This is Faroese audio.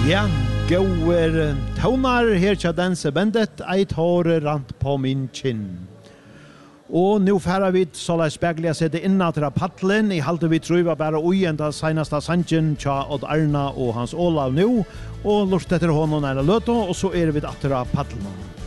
Ja, gåer tonar her tja danse bandet, eit håre rant på min kinn. Og nu færa vi så la speglia sette inna til paddlen, I halte vi truva bare ui enda senasta sanjen tja Odd Arna og Hans Olav nu, og lort etter honom næra løto, og så vi atter paddlen.